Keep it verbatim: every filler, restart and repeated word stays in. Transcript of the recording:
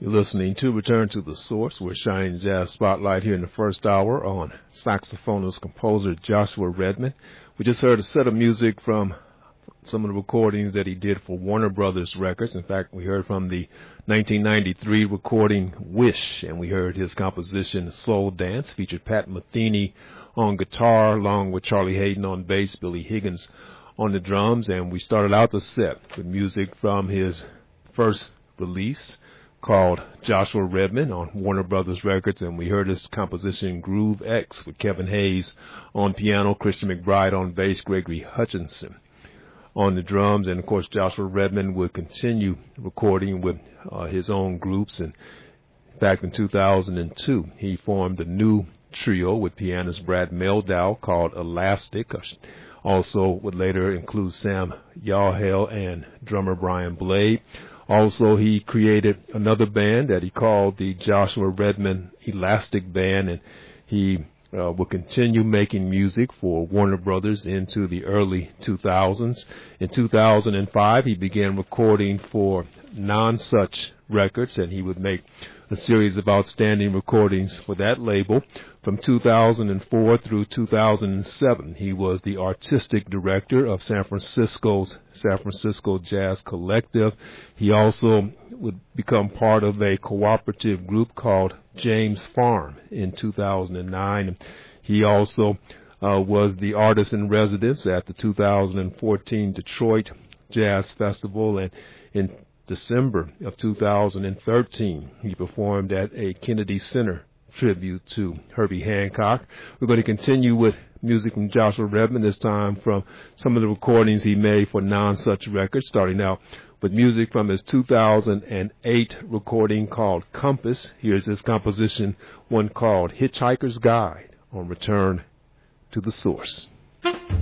You're listening to Return to the Source. We're shining jazz spotlight here in the first hour on saxophonist composer Joshua Redman. We just heard a set of music from some of the recordings that he did for Warner Brothers Records. In fact, we heard from the nineteen ninety-three recording Wish, and we heard his composition Soul Dance, featured Pat Metheny on guitar, along with Charlie Hayden on bass, Billy Higgins on the drums, and we started out the set with music from his first release called Joshua Redman on Warner Brothers Records, and we heard his composition Groove X with Kevin Hayes on piano, Christian McBride on bass, Gregory Hutchinson on the drums, and of course Joshua Redman would continue recording with uh, his own groups. And in fact, in two thousand two, he formed a new trio with pianist Brad Meldow called Elastic. Also would later include Sam Yawhel and drummer Brian Blade. Also, he created another band that he called the Joshua Redman Elastic Band, and he uh, will continue making music for Warner Brothers into the early two thousands. In two thousand five, he began recording for Non-Such Records, and he would make a series of outstanding recordings for that label. From two thousand four through two thousand seven, he was the artistic director of San Francisco's San Francisco Jazz Collective. He also would become part of a cooperative group called James Farm in two thousand nine. He also uh, was the artist in residence at the two thousand fourteen Detroit Jazz Festival, and in December of two thousand thirteen, he performed at a Kennedy Center tribute to Herbie Hancock. We're going to continue with music from Joshua Redman, this time from some of the recordings he made for Non-Such Records, starting out with music from his two thousand eight recording called Compass. Here's his composition, one called Hitchhiker's Guide, on Return to the Source.